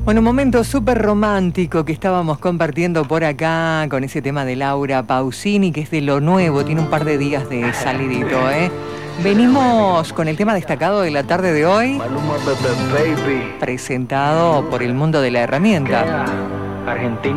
Bueno, un momento súper romántico que estábamos compartiendo por acá con ese tema de Laura Pausini, que es de lo nuevo, tiene un par de días de salidito, ¿eh? Venimos con el tema destacado de la tarde de hoy, presentado por el mundo de la herramienta. Argentina.